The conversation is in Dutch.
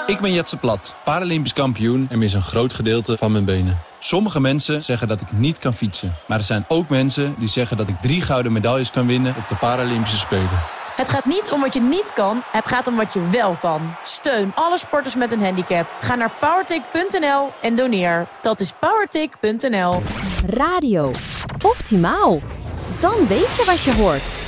Ik ben Jetse Plat, Paralympisch kampioen en mis een groot gedeelte van mijn benen. Sommige mensen zeggen dat ik niet kan fietsen. Maar er zijn ook mensen die zeggen dat ik 3 gouden medailles kan winnen op de Paralympische Spelen. Het gaat niet om wat je niet kan, het gaat om wat je wel kan. Steun alle sporters met een handicap. Ga naar powertic.nl en doneer. Dat is powertic.nl. Radio. Optimaal. Dan weet je wat je hoort.